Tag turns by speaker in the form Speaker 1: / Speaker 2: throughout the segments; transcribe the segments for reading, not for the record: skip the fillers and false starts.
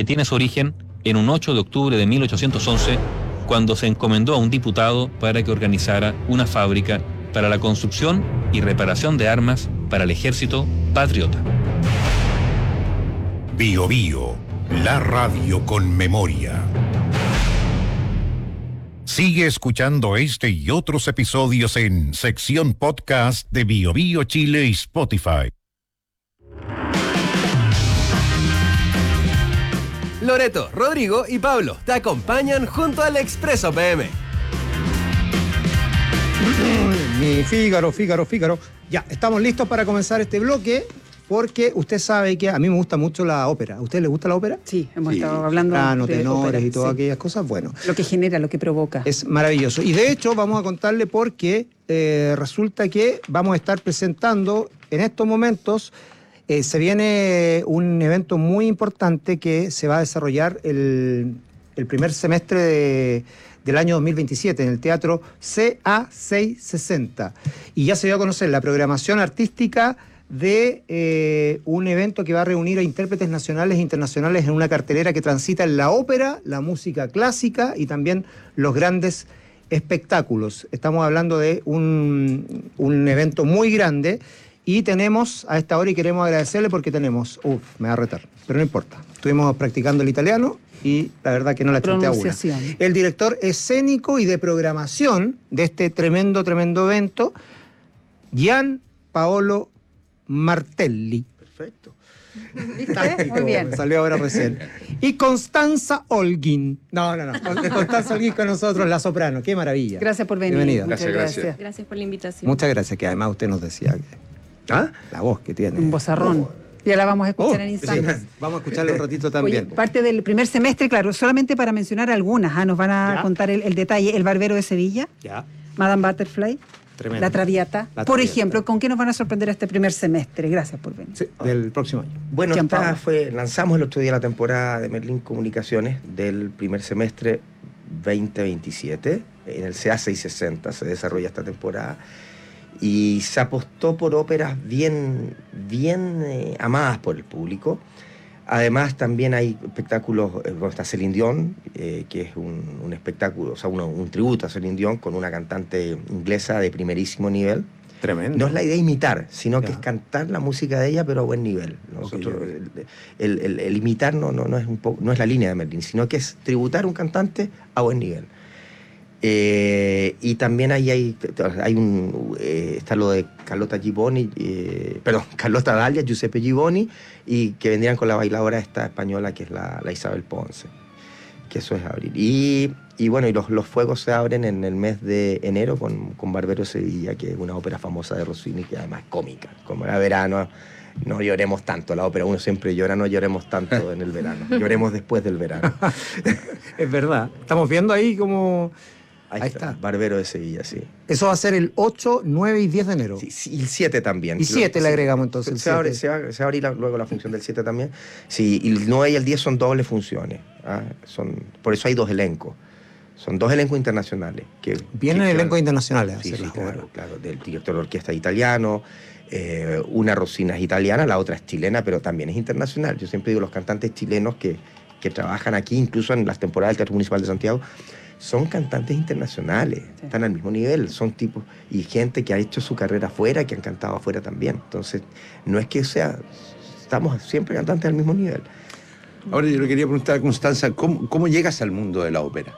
Speaker 1: que tiene su origen en un 8 de octubre de 1811, cuando se encomendó a un diputado para que organizara una fábrica para la construcción y reparación de armas para el ejército patriota.
Speaker 2: Bio Bio, la radio con memoria. Sigue escuchando este y otros episodios en sección podcast de Bio Bio Chile y Spotify.
Speaker 3: Loreto, Rodrigo y Pablo te acompañan junto al Expreso PM.
Speaker 4: Mi Fígaro. Ya, estamos listos para comenzar este bloque, porque usted sabe que a mí me gusta mucho la ópera. ¿A usted le gusta la ópera?
Speaker 5: Sí, hemos estado hablando de
Speaker 4: tenores
Speaker 5: ópera,
Speaker 4: y todas
Speaker 5: sí.
Speaker 4: aquellas cosas. Bueno,
Speaker 5: Lo que genera, lo que provoca.
Speaker 4: es maravilloso. Y de hecho vamos a contarle porque resulta que vamos a estar presentando en estos momentos, se viene un evento muy importante que se va a desarrollar el primer semestre del año 2027 en el Teatro CA660. Y ya se dio a conocer la programación artística de un evento que va a reunir a intérpretes nacionales e internacionales en una cartelera que transita en la ópera, la música clásica y también los grandes espectáculos. Estamos hablando de un evento muy grande y tenemos a esta hora, y queremos agradecerle porque tenemos, me va a retar, pero no importa. Estuvimos practicando el italiano y la verdad que no la chunté a una. El director escénico y de programación de este tremendo evento, Gian Paolo Martelli.
Speaker 5: Perfecto. ¿Viste? Muy bien.
Speaker 4: Salió ahora recién. Y Constanza Holguín. No. Constanza Holguín con nosotros, la soprano. Qué maravilla.
Speaker 5: Gracias por venir.
Speaker 4: Bienvenida.
Speaker 5: Gracias.
Speaker 6: Gracias por la invitación.
Speaker 4: Muchas gracias, que además usted nos decía que la voz que tiene.
Speaker 5: Un vozarrón. Ya la vamos a escuchar en instantes.
Speaker 4: Sí. Vamos a escucharle un ratito también.
Speaker 5: Oye, parte del primer semestre, claro, solamente para mencionar algunas, nos van a contar el detalle. El Barbero de Sevilla, Madame Butterfly,
Speaker 4: Tremendo.
Speaker 5: La Traviata. Por ejemplo, ¿con qué nos van a sorprender este primer semestre? Gracias por venir.
Speaker 4: Sí, del próximo año.
Speaker 7: Bueno, lanzamos el otro día la temporada de Merlín Comunicaciones del primer semestre 2027. En el CA660 se desarrolla esta temporada. Y se apostó por óperas bien amadas por el público. Además, también hay espectáculos, está Celine Dion, que es un espectáculo, o sea, un tributo a Celine Dion con una cantante inglesa de primerísimo nivel.
Speaker 4: Tremendo.
Speaker 7: No es la idea imitar, sino que es cantar la música de ella, pero a buen nivel. Nosotros, el imitar no es la línea de Merlín, sino que es tributar a un cantante a buen nivel. Y también está lo de Carlota Dalia, Giuseppe Giboni, y que vendrían con la bailadora esta española que es la Isabel Ponce, que eso es abril. Y bueno, y los fuegos se abren en el mes de enero con Barbero Sevilla, que es una ópera famosa de Rossini, que además es cómica. Como era verano, no lloremos tanto. La ópera uno siempre llora, no lloremos tanto en el verano. Lloremos después del verano.
Speaker 4: Es verdad. Estamos viendo ahí como...
Speaker 7: Ahí está. Barbero de Sevilla, sí.
Speaker 4: Eso va a ser el 8, 9 y 10 de enero.
Speaker 7: Sí, y el 7 también.
Speaker 4: Y 7 le agregamos entonces.
Speaker 7: Se va a abrir luego la función del 7 también. Sí, y el 9 y el 10 son dobles funciones. Por eso hay 2 elencos. Son 2 elencos internacionales.
Speaker 4: Vienen elencos internacionales.
Speaker 7: Sí, claro. Del director de orquesta italiano, una Rossina es italiana, la otra es chilena, pero también es internacional. Yo siempre digo, los cantantes chilenos que trabajan aquí, incluso en las temporadas del Teatro Municipal de Santiago, son cantantes internacionales, están al mismo nivel, son tipos y gente que ha hecho su carrera afuera, que han cantado afuera también. Entonces, no es que estamos siempre cantantes al mismo nivel.
Speaker 8: Ahora yo le quería preguntar a Constanza, ¿cómo llegas al mundo de la ópera?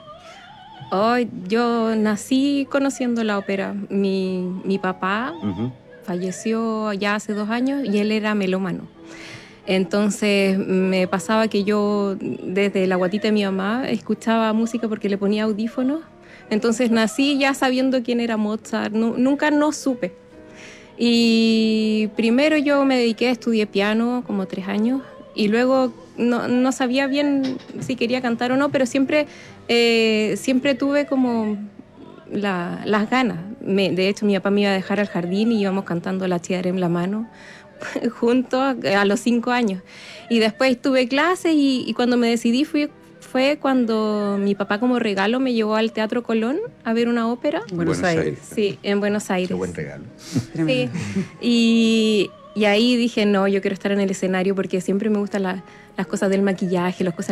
Speaker 6: Yo nací conociendo la ópera. Mi papá falleció ya hace 2 años y él era melómano. Entonces me pasaba que yo desde la guatita de mi mamá escuchaba música porque le ponía audífonos. Entonces nací ya sabiendo quién era Mozart, nunca no supe. Y primero yo me dediqué a estudiar piano como 3 años y luego no sabía bien si quería cantar o no, pero siempre tuve como las ganas. De hecho mi papá me iba a dejar al jardín y íbamos cantando La Chiara en la mano juntos a los 5 años. Y después tuve clases y cuando me decidí fue cuando mi papá como regalo me llevó al Teatro Colón a ver una ópera.
Speaker 5: En Buenos Aires.
Speaker 6: Sí, en Buenos Aires.
Speaker 7: Qué buen regalo.
Speaker 6: Sí. Y ahí dije, no, yo quiero estar en el escenario porque siempre me gustan las cosas del maquillaje, las cosas